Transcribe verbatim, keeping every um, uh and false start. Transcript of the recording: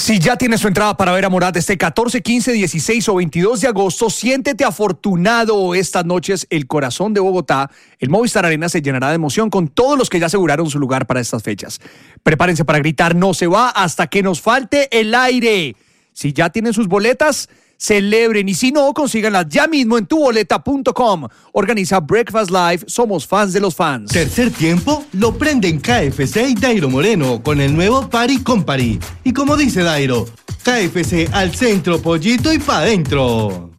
Si ya tienes tu entrada para ver a Morat este catorce, quince, dieciséis o veintidós de agosto, siéntete afortunado. Estas noches, el corazón de Bogotá, el Movistar Arena, se llenará de emoción con todos los que ya aseguraron su lugar para estas fechas. Prepárense para gritar "no se va" hasta que nos falte el aire. Si ya tienen sus boletas, celebren, y si no, consíganlas ya mismo en tu boleta punto com. Organiza Breakfast Live, somos fans de los fans. Tercer tiempo lo prenden K F C y Dairo Moreno con el nuevo Party Company. Y como dice Dairo, K F C al centro, pollito y pa' dentro.